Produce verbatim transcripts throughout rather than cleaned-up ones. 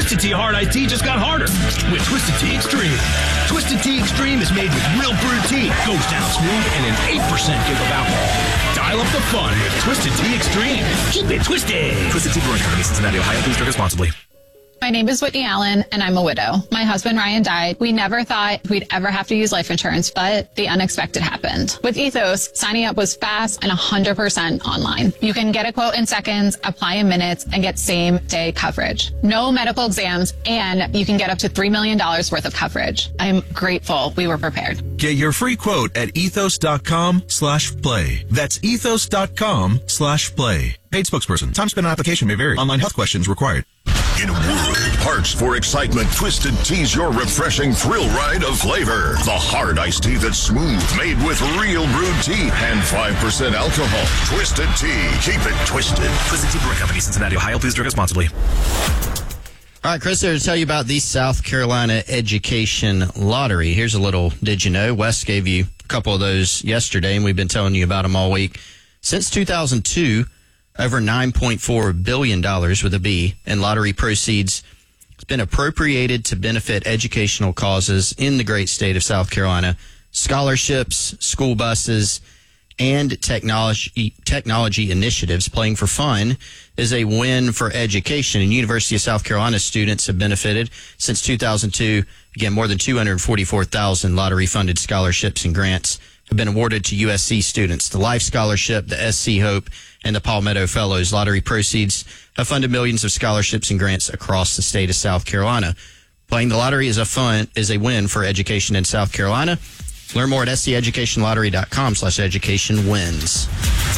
Twisted Tea Hard Iced Tea just got harder with Twisted Tea Extreme. Twisted Tea Extreme is made with real brewed tea, goes down smooth, and an eight percent give of alcohol. Dial up the fun with Twisted Tea Extreme. Keep it twisted. Twisted Tea Brewing Company, Cincinnati, Ohio. Please drink responsibly. My name is Whitney Allen, and I'm a widow. My husband, Ryan, died. We never thought we'd ever have to use life insurance, but the unexpected happened. With Ethos, signing up was fast and one hundred percent online. You can get a quote in seconds, apply in minutes, and get same-day coverage. No medical exams, and you can get up to three million dollars worth of coverage. I'm grateful we were prepared. Get your free quote at ethos.com slash play. That's ethos.com slash play. Paid spokesperson. Time spent on application may vary. Online health questions required. In a world parched for excitement, Twisted Tea's your refreshing thrill ride of flavor. The hard iced tea that's smooth, made with real brewed tea and five percent alcohol. Twisted Tea. Keep it twisted. Twisted Tea Brewing Company, Cincinnati, Ohio. Please drink responsibly. All right, Chris, here to tell you about the South Carolina Education Lottery. Here's a little did you know. Wes gave you a couple of those yesterday, and we've been telling you about them all week. Since two thousand two, over nine point four billion dollars with a B in lottery proceeds has been appropriated to benefit educational causes in the great state of South Carolina. Scholarships, school buses, and technology technology initiatives. Playing for fun is a win for education, and University of South Carolina students have benefited since two thousand two. Again, more than two hundred forty-four thousand lottery-funded scholarships and grants have been awarded to U S C students. The Life Scholarship, the S C Hope, and the Palmetto Fellows lottery proceeds have funded millions of scholarships and grants across the state of South Carolina. Playing the lottery is a fun is a win for education in South Carolina. Learn more at sceducationlottery.com slash education wins.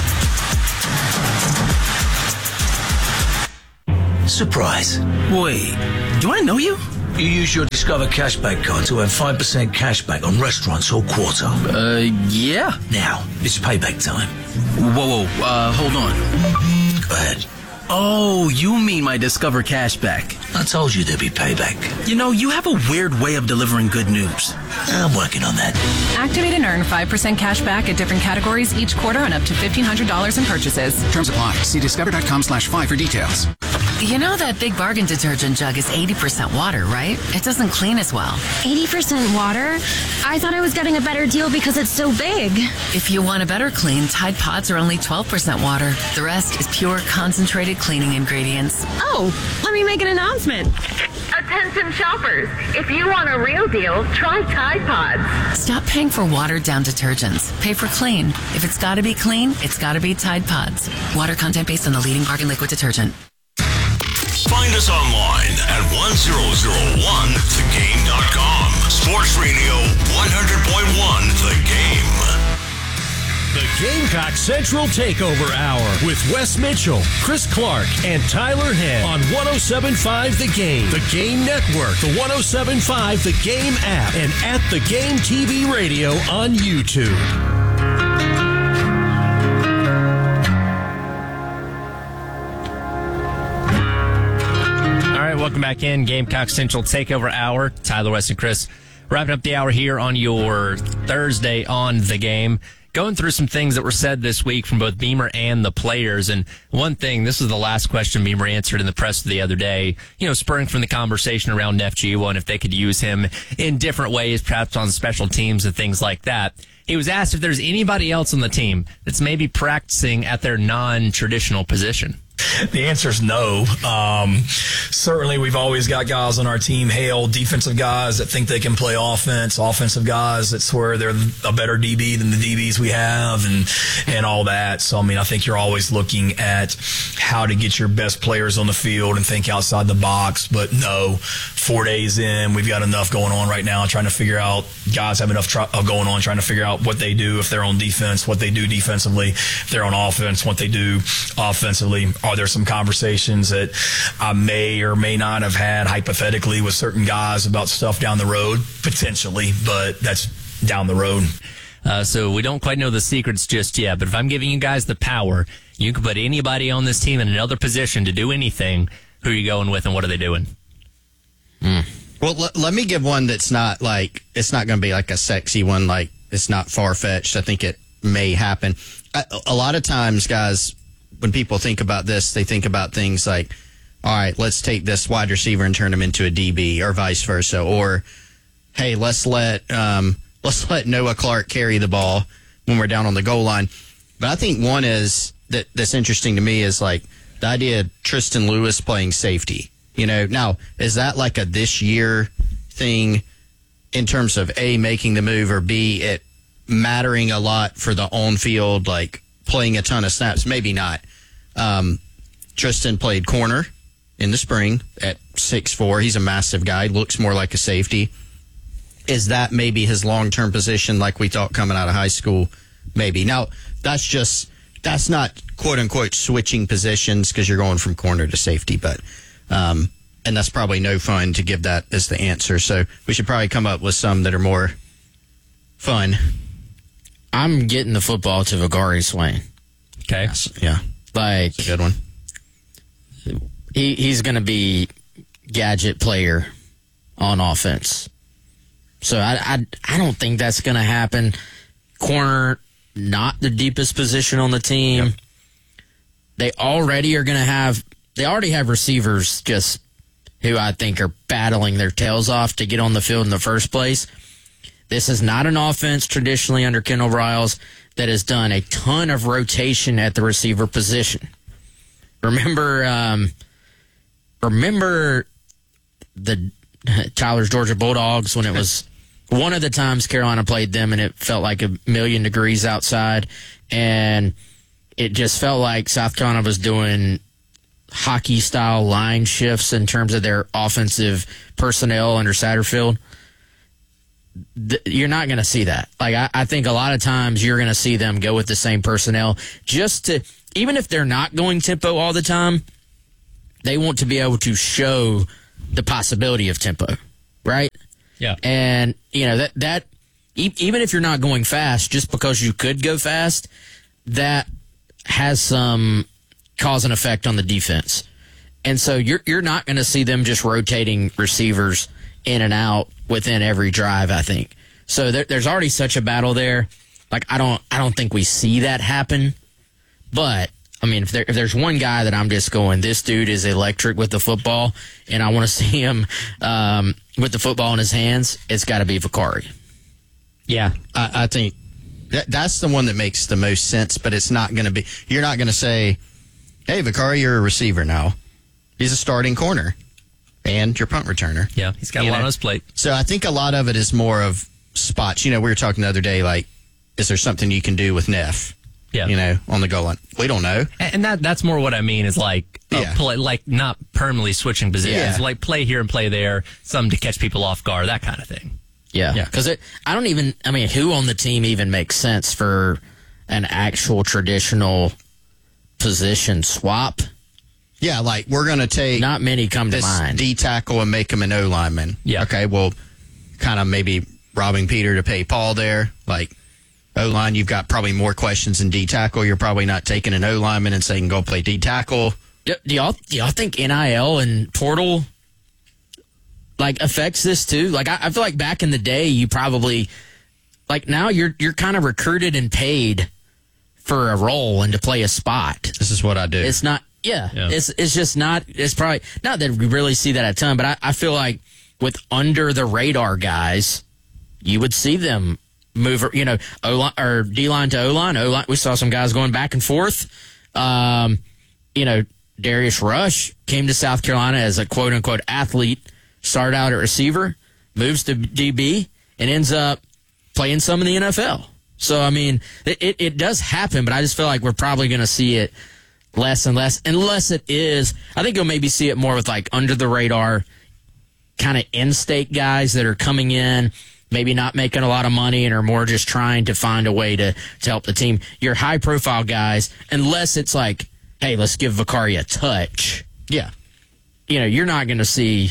Surprise. Wait, do I know you? You use your Discover Cashback card to earn five percent cashback on restaurants all quarter. Uh, yeah. Now, it's payback time. Whoa, whoa, uh, hold on. Go ahead. Oh, you mean my Discover Cashback. I told you there'd be payback. You know, you have a weird way of delivering good news. I'm working on that. Activate and earn five percent cash back at different categories each quarter on up to fifteen hundred dollars in purchases. Terms apply. See discover.com slash five for details. You know that Big Bargain detergent jug is eighty percent water, right? It doesn't clean as well. eighty percent water? I thought I was getting a better deal because it's so big. If you want a better clean, Tide Pods are only twelve percent water. The rest is pure concentrated cleaning ingredients. Oh, let me make an announcement. Attention shoppers, if you want a real deal, try Tide Pods. Stop paying for watered-down detergents. Pay for clean. If it's got to be clean, it's got to be Tide Pods. Water content based on the leading bargain liquid detergent. Find us online at one thousand one the game dot com. Sports Radio one hundred point one The Game. The Gamecock Central Takeover Hour with Wes Mitchell, Chris Clark, and Tyler Head on one oh seven point five The Game, The Game Network, the one oh seven point five The Game app, and at The Game T V Radio on YouTube. Welcome back in. Gamecock Central Takeover Hour. Tyler, West, and Chris wrapping up the hour here on your Thursday on The Game. Going through some things that were said this week from both Beamer and the players. And one thing, this is the last question Beamer answered in the press the other day, you know, spurring from the conversation around Neff Jiwa and if they could use him in different ways, perhaps on special teams and things like that. He was asked if there's anybody else on the team that's maybe practicing at their non-traditional position. The answer is no. Um, certainly, we've always got guys on our team, hail defensive guys that think they can play offense, offensive guys that swear they're a better D B than the D Bs we have, and and all that. So, I mean, I think you're always looking at how to get your best players on the field and think outside the box. But no, four days in, we've got enough going on right now, trying to figure out, guys have enough try, uh, going on, trying to figure out what they do if they're on defense, what they do defensively, if they're on offense, what they do offensively. Are there some conversations that I may or may not have had hypothetically with certain guys about stuff down the road? Potentially, but that's down the road. Uh, so we don't quite know the secrets just yet, but if I'm giving you guys the power, you can put anybody on this team in another position to do anything. Who are you going with and what are they doing? Mm. Well, l- let me give one that's not like, it's not going to be like a sexy one, like it's not far-fetched. I think it may happen. A, a lot of times, guys, when people think about this, they think about things like all right, let's take this wide receiver and turn him into a D B, or vice versa. Or, hey, let's let um, let's let Noah Clark carry the ball when we're down on the goal line. But I think one is that that's interesting to me is like the idea of Tristan Lewis playing safety. You know, now is that like a this year thing in terms of A, making the move, or B, it mattering a lot for the on field, like playing a ton of snaps? Maybe not. Um, Tristan played corner in the spring at six foot four. He's a massive guy, looks more like a safety. Is that maybe his long-term position like we thought coming out of high school? Maybe. Now, that's just, that's not quote-unquote switching positions because you're going from corner to safety, but, um, and that's probably no fun to give that as the answer. So we should probably come up with some that are more fun. I'm getting the football to Vakari Swain. Okay. Yeah. Like, that's a good one. He he's going to be gadget player on offense. So I I, I don't think that's going to happen. Corner, not the deepest position on the team. Yep. They already are going to have, they already have receivers just who I think are battling their tails off to get on the field in the first place. This is not an offense traditionally under Kendall Briles that has done a ton of rotation at the receiver position. Remember, um, remember the Tyler's Georgia Bulldogs when it was one of the times Carolina played them and it felt like a million degrees outside, and it just felt like South Carolina was doing hockey-style line shifts in terms of their offensive personnel under Satterfield. You're not going to see that. Like I, I think a lot of times you're going to see them go with the same personnel just to, even if they're not going tempo all the time, they want to be able to show the possibility of tempo, right? Yeah. And, you know, that, that e- even if you're not going fast, just because you could go fast, that has some cause and effect on the defense. And so you're you're not going to see them just rotating receivers in and out within every drive, I think. So there, there's already such a battle there. Like, I don't I don't think we see that happen. But, I mean, if, there, if there's one guy that I'm just going, this dude is electric with the football, and I want to see him um, with the football in his hands, it's got to be Vakari. Yeah, I, I think that, that's the one that makes the most sense, but it's not going to be, you're not going to say, hey, Vakari, you're a receiver now. He's a starting corner and your punt returner. Yeah, he's got you a lot know? on his plate. So I think a lot of it is more of spots. You know, we were talking the other day, like, is there something you can do with Neff? Yeah. You know, on the goal line. We don't know. And that that's more what I mean is like, a Yeah. play, like not permanently switching positions, Yeah. like play here and play there, some to catch people off guard, that kind of thing. Yeah, Yeah. because I don't even, I mean, who on the team even makes sense for an actual traditional position swap? Yeah, like we're going to take Not many come to this mind. D tackle and make him an O lineman. Yeah. Okay, well, kind of maybe robbing Peter to pay Paul there. Like, O line, you've got probably more questions than D tackle. You're probably not taking an O lineman and saying go play D tackle. Do, do y'all do y'all think N I L and portal like affects this too? Like I, I feel like back in the day, you probably like now you're you're kind of recruited and paid for a role and to play a spot. This is what I do. It's not. Yeah, Yeah. it's it's just not. It's probably not that we really see that a ton, but I, I feel like with under the radar guys, you would see them move. You know, O line or D line to O line. O line. We saw some guys going back and forth. Um, you know, Darius Rush came to South Carolina as a quote unquote athlete, started out at receiver, moves to D B, and ends up playing some in the N F L. So I mean, it it, it does happen, but I just feel like we're probably going to see it less and less, unless it is. I think you'll maybe see it more with like under the radar kind of in-state guys that are coming in, maybe not making a lot of money and are more just trying to find a way to, to help the team. Your high-profile guys, unless it's like, hey, let's give Vakari a touch. Yeah. You know, you're not going to see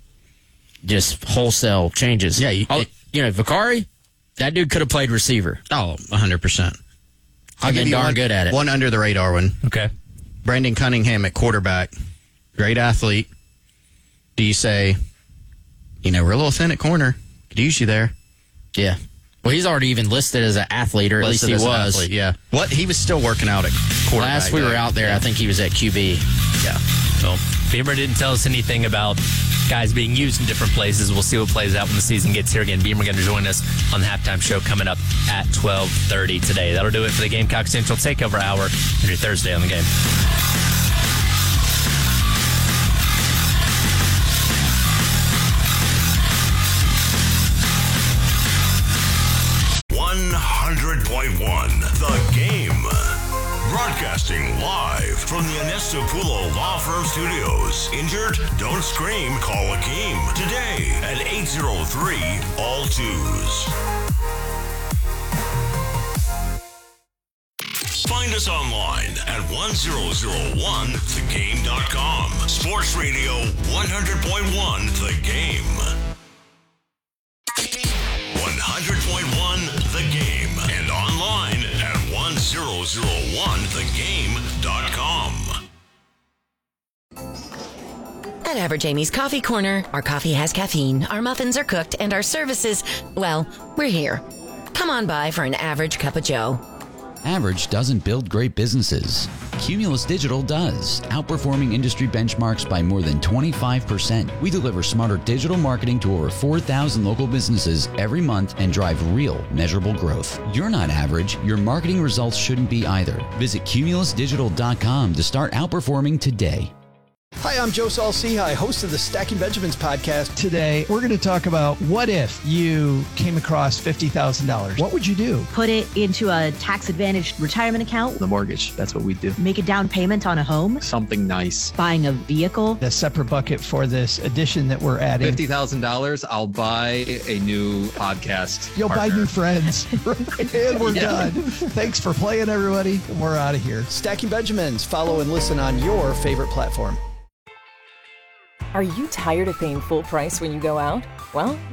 just wholesale changes. Yeah. You, Oh, you know, Vakari, that dude could have played receiver. oh, one hundred percent. I've been darn one, good at it. One under the radar one. Okay. Brandon Cunningham at quarterback. Great athlete. Do you say, you know, we're a little thin at corner. Could use you there. Yeah. Well, he's already even listed as an athlete, or at Listed least he as an was. athlete, yeah. What? He was still working out at quarterback. Last we were though. out there, I think he was at Q B. Yeah. So Beamer didn't tell us anything about guys being used in different places. We'll see what plays out when the season gets here. Again, Beamer going to join us on the halftime show coming up at twelve thirty today. That'll do it for the Gamecock Central Takeover Hour every Thursday on the game. one hundred point one The Game. Broadcasting live from the Anestapulo Law Firm Studios. Injured? Don't scream. Call Akeem today at eight oh three all twos. Find us online at one thousand one the game dot com. Sports Radio one hundred point one The Game. one hundred point one The Game and online at one thousand one the game dot com. At Average Amy's Coffee Corner, our coffee has caffeine, our muffins are cooked, and our services, well, we're here. Come on by for an average cup of joe. Average doesn't build great businesses. Cumulus Digital does, outperforming industry benchmarks by more than twenty-five percent. We deliver smarter digital marketing to over four thousand local businesses every month and drive real, measurable growth. You're not average. Your marketing results shouldn't be either. Visit cumulus digital dot com to start outperforming today. Hi, I'm Joe Saul-Sehy, host of the Stacking Benjamins podcast. Today, we're going to talk about what if you came across fifty thousand dollars. What would you do? Put it into a tax-advantaged retirement account. The mortgage, that's what we do. Make a down payment on a home. Something nice. Buying a vehicle. A separate bucket for this addition that we're adding. fifty thousand dollars, I'll buy a new podcast You'll partner. buy new friends. And we're Yeah. done. Thanks for playing, everybody. We're out of here. Stacking Benjamins. Follow and listen on your favorite platform. Are you tired of paying full price when you go out? Well,